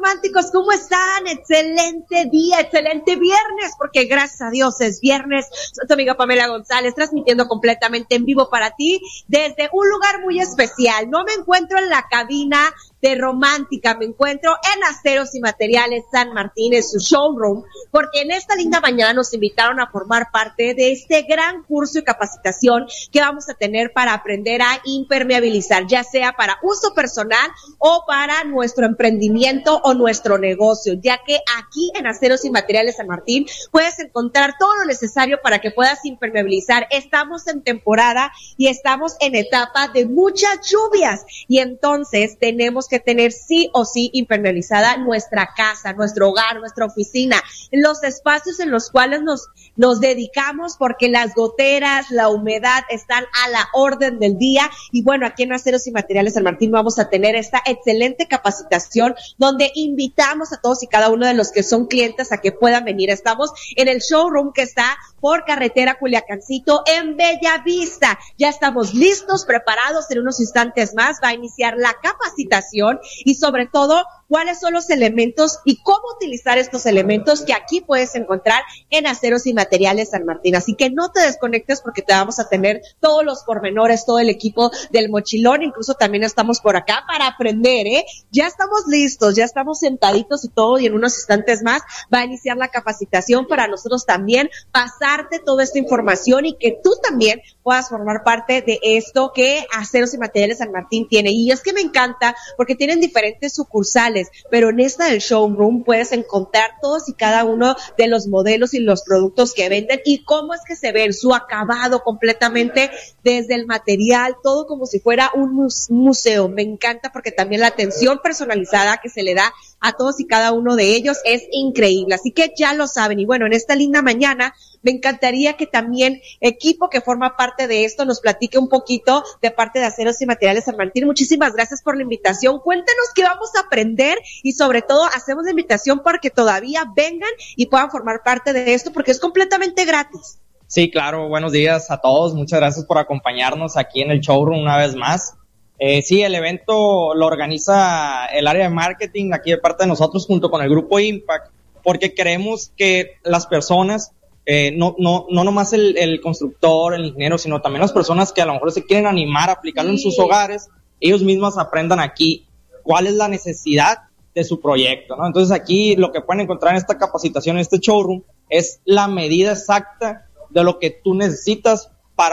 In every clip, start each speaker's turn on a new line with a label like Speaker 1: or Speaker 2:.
Speaker 1: románticos, ¿cómo están? Excelente día, excelente viernes, porque gracias a Dios es viernes. Soy tu amiga Pamela González, transmitiendo completamente en vivo para ti desde un lugar muy especial. No me encuentro en la cabina de Romántica, me encuentro en Aceros y Materiales San Martín, en su showroom, porque en esta linda mañana nos invitaron a formar parte de este gran curso y capacitación que vamos a tener para aprender a impermeabilizar, ya sea para uso personal o para nuestro emprendimiento o nuestro negocio, ya que aquí en Aceros y Materiales San Martín puedes encontrar todo lo necesario para que puedas impermeabilizar. Estamos en temporada y estamos en etapa de muchas lluvias y entonces tenemos que tener sí o sí impermeabilizada nuestra casa, nuestro hogar, nuestra oficina, los espacios en los cuales nos dedicamos, porque las goteras, la humedad están a la orden del día. Y bueno, aquí en Aceros y Materiales San Martín vamos a tener esta excelente capacitación donde invitamos a todos y cada uno de los que son clientes a que puedan venir. Estamos en el showroom que está por carretera Culiacancito en Bellavista. Ya estamos listos, preparados. En unos instantes más va a iniciar la capacitación y sobre todo cuáles son los elementos y cómo utilizar estos elementos que aquí puedes encontrar en Aceros y Materiales San Martín. Así que no te desconectes porque te vamos a tener todos los pormenores, todo el equipo del mochilón. Incluso también estamos por acá para aprender, Ya estamos listos, ya estamos sentaditos y todo, y en unos instantes más va a iniciar la capacitación para nosotros también pasarte toda esta información y que tú también puedas formar parte de esto que Aceros y Materiales San Martín tiene. Y es que me encanta porque tienen diferentes sucursales, pero en esta del showroom puedes encontrar todos y cada uno de los modelos y los productos que venden y cómo es que se ven, su acabado completamente desde el material, todo como si fuera un museo. Me encanta porque también la atención personalizada que se le da a todos y cada uno de ellos es increíble. Así que ya lo saben. Y bueno, en esta linda mañana me encantaría que también equipo que forma parte de esto nos platique un poquito de parte de Aceros y Materiales San Martín. Muchísimas gracias por la invitación. Cuéntenos qué vamos a aprender y sobre todo hacemos la invitación para que todavía vengan y puedan formar parte de esto porque es completamente gratis.
Speaker 2: Sí, claro. Buenos días a todos. Muchas gracias por acompañarnos aquí en el showroom una vez más. Sí, el evento lo organiza el área de marketing aquí de parte de nosotros junto con el grupo Impact, porque creemos que las personas, no nomás el constructor, el ingeniero, sino también las personas que a lo mejor se quieren animar a aplicarlo en sus hogares, ellos mismos aprendan aquí cuál es la necesidad de su proyecto, ¿no? Entonces aquí lo que pueden encontrar en esta capacitación, en este showroom, es la medida exacta de lo que tú necesitas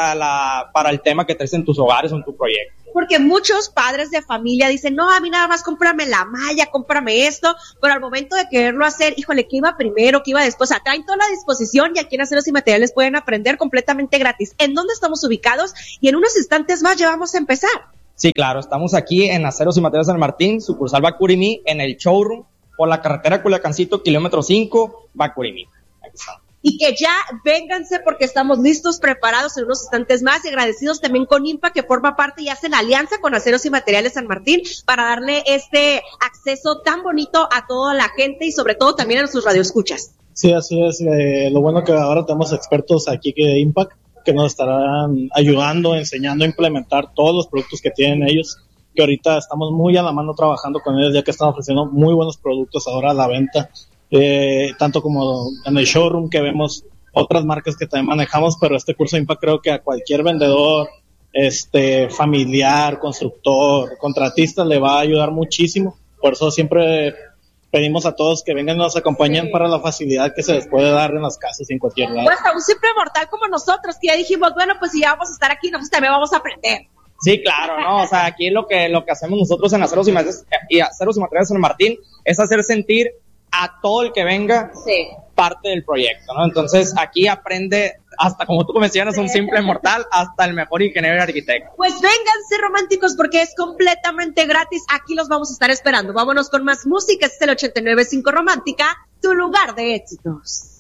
Speaker 2: para el tema que traes en tus hogares o en tu proyecto.
Speaker 1: Porque muchos padres de familia dicen, no, a mí nada más cómprame la malla, cómprame esto, pero al momento de quererlo hacer, híjole, ¿qué iba primero, qué iba después? O sea, traen toda la disposición y aquí en Aceros y Materiales pueden aprender completamente gratis. ¿En dónde estamos ubicados? Y en unos instantes más ya vamos a empezar.
Speaker 2: Sí, claro, estamos aquí en Aceros y Materiales San Martín, sucursal Bacurimí, en el showroom, por la carretera Culiacancito, kilómetro 5, Bacurimí. Aquí estamos.
Speaker 1: Y que ya vénganse porque estamos listos, preparados en unos instantes más y agradecidos también con IMPA que forma parte y hacen alianza con Aceros y Materiales San Martín para darle este acceso tan bonito a toda la gente y sobre todo también a sus radioescuchas.
Speaker 3: Sí, así es. Lo bueno que ahora tenemos expertos aquí de Impact que nos estarán ayudando, enseñando a implementar todos los productos que tienen ellos, que ahorita estamos muy a la mano trabajando con ellos ya que están ofreciendo muy buenos productos ahora a la venta. Tanto como en el showroom que vemos otras marcas que también manejamos, pero este curso de Impact creo que a cualquier vendedor, familiar, constructor, contratista le va a ayudar muchísimo. Por eso siempre pedimos a todos que vengan y nos acompañen para la facilidad que se les puede dar en las casas y en cualquier lado.
Speaker 1: Pues a un simple mortal como nosotros que ya dijimos, bueno, pues si ya vamos a estar aquí, nosotros también vamos a aprender.
Speaker 2: Sí, claro, ¿no? O sea, aquí lo que hacemos nosotros en Aceros y Materiales San Martín es hacer sentir a todo el que venga parte del proyecto, ¿no? Entonces aquí aprende hasta, como tú mencionas, un simple mortal hasta el mejor ingeniero y arquitecto.
Speaker 1: Pues vénganse románticos porque es completamente gratis, aquí los vamos a estar esperando. Vámonos con más música, este es el 89.5 Romántica, tu lugar de éxitos.